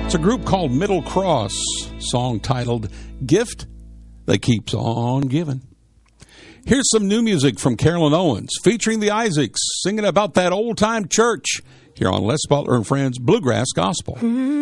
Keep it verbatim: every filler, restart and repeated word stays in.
It's a group called Middle Cross, song titled Gift That Keeps On Giving. Here's some new music from Carolyn Owens, featuring the Isaacs, singing about that old-time church here on Les Butler and Friends Bluegrass Gospel.